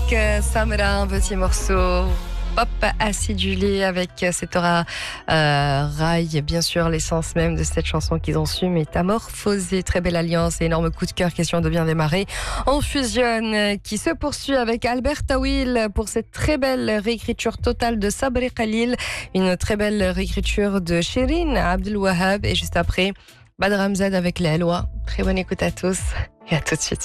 Samra, un petit morceau pop acidulé avec cette aura rail, bien sûr, l'essence même de cette chanson qu'ils ont su métamorphoser. Très belle alliance et énorme coup de cœur, question de bien démarrer. On fusionne, qui se poursuit avec Albert Tawil pour cette très belle réécriture totale de Sabri Khalil, une très belle réécriture de Shirin Abdel Wahab et juste après Badr Hamzad avec les Alwa. Très bonne écoute à tous et à tout de suite.